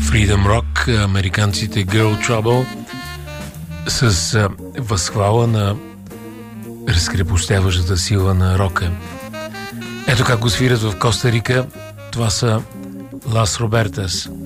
Freedom Rock, американците Girl Trouble, с възхвала на разкрепостяващата сила на рока. Ето как го свират в Коста Рика. Това са Лас Робертас.